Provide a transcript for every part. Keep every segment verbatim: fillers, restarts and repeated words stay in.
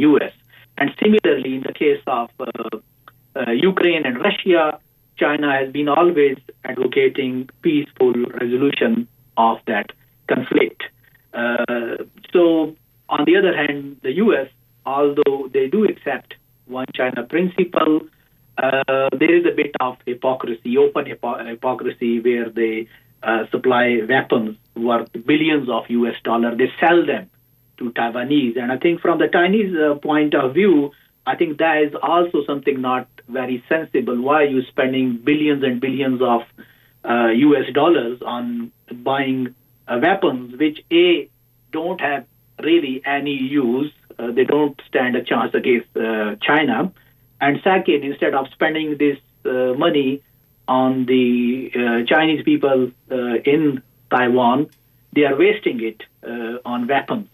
U S. And similarly, in the case of uh, uh, Ukraine and Russia, China has been always advocating peaceful resolution of that conflict. Uh, so, on the other hand, the U S, although they do accept one China principle, uh, there is a bit of hypocrisy, open hypo- hypocrisy, where they uh, supply weapons worth billions of U S dollars. They sell them to Taiwanese. And I think from the Chinese uh, point of view, I think that is also something not very sensible. Why are you spending billions and billions of uh, U S dollars on buying uh, weapons which, A, don't have really any use, uh, they don't stand a chance against uh, China, and second, instead of spending this uh, money on the uh, Chinese people uh, in Taiwan, they are wasting it uh, on weapons.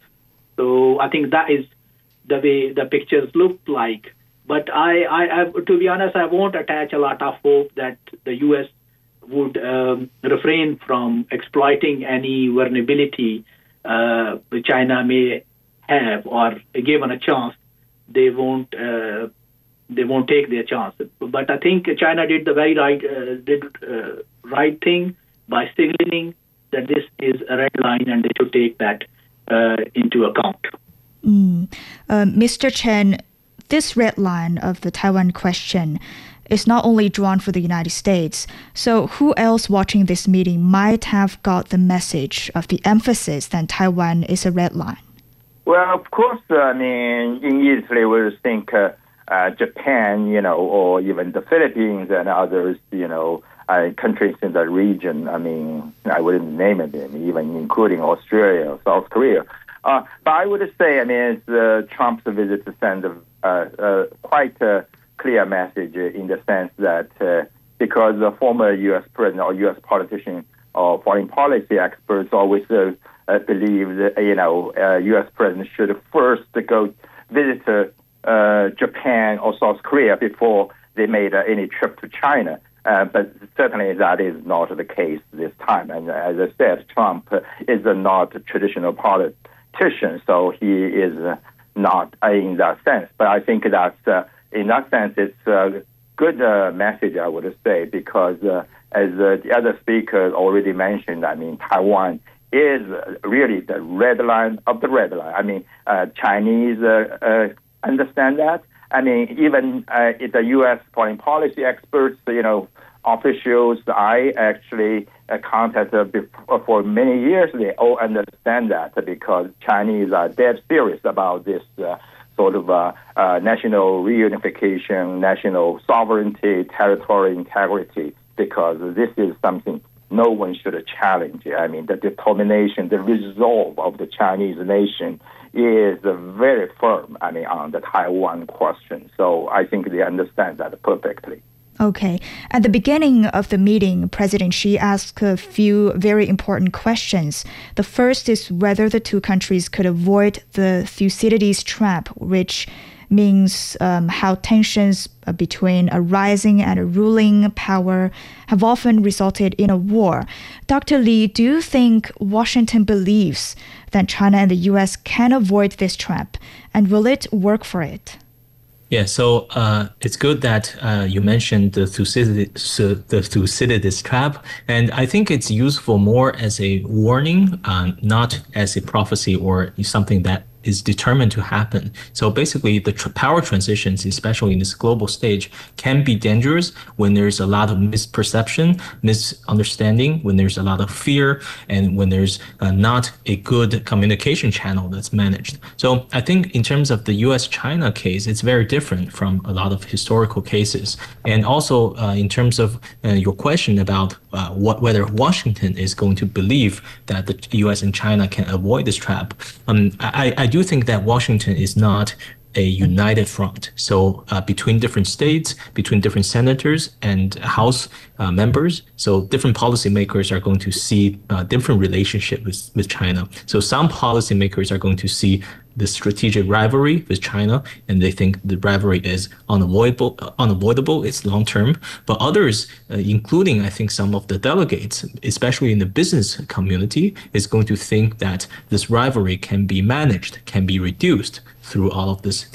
So I think that is the way the pictures look like. But I, I, I, to be honest, I won't attach a lot of hope that the U S would um, refrain from exploiting any vulnerability uh, China may have, or given a chance, they won't uh, they won't take their chance. But I think China did the very right uh, did uh, right thing by signaling that this is a red line and they should take that uh, into account. Mm. Uh, Mister Chen, this red line of the Taiwan question is not only drawn for the United States. So who else watching this meeting might have got the message of the emphasis that Taiwan is a red line? Well, of course, uh, I mean, immediately we would think uh, uh, Japan, you know, or even the Philippines and others, you know, uh, countries in the region. I mean, I wouldn't name it, even including Australia, South Korea. Uh, but I would say, I mean, it's, uh, Trump's visit to send a, uh, uh, quite a clear message in the sense that uh, because the former U S president or U S politician or foreign policy experts always uh, uh, believe that, you know, uh, U S president should first go visit uh, Japan or South Korea before they made uh, any trip to China. Uh, but certainly that is not the case this time. And as I said, Trump is not a traditional politician, so he is not uh, in that sense. But I think that's, uh, in that sense, it's a good uh, message, I would say, because uh, as uh, the other speaker already mentioned, I mean, Taiwan is really the red line of the red line. I mean, uh, Chinese uh, uh, understand that. I mean, even uh, the U S foreign policy experts, you know, officials I actually uh, contacted before, for many years, they all understand that because Chinese are dead serious about this uh, sort of uh, uh, national reunification, national sovereignty, territorial integrity, because this is something no one should challenge. I mean, the determination, the resolve of the Chinese nation is very firm, I mean, on the Taiwan question. So I think they understand that perfectly. Okay. At the beginning of the meeting, President Xi asked a few very important questions. The first is whether the two countries could avoid the Thucydides trap, which means um, how tensions between a rising and a ruling power have often resulted in a war. Doctor Li, do you think Washington believes that China and the U S can avoid this trap, and will it work for it? Yeah, so uh, it's good that uh, you mentioned the Thucydides, the Thucydides trap, and I think it's useful more as a warning, uh, not as a prophecy or something that is determined to happen. So basically, the tr- power transitions, especially in this global stage, can be dangerous when there's a lot of misperception, misunderstanding, when there's a lot of fear, and when there's uh, not a good communication channel that's managed. So I think in terms of the U S China case, it's very different from a lot of historical cases. And also uh, in terms of uh, your question about uh, what whether Washington is going to believe that the U S and China can avoid this trap, um, I, I do think that Washington is not a united front. So uh, between different states, between different senators and House uh, members, so different policymakers are going to see uh, different relationship with, with China. So some policymakers are going to see the strategic rivalry with China, and they think the rivalry is unavoidable, uh, unavoidable, it's long term. But others, uh, including I think some of the delegates, especially in the business community, is going to think that this rivalry can be managed, can be reduced through all of this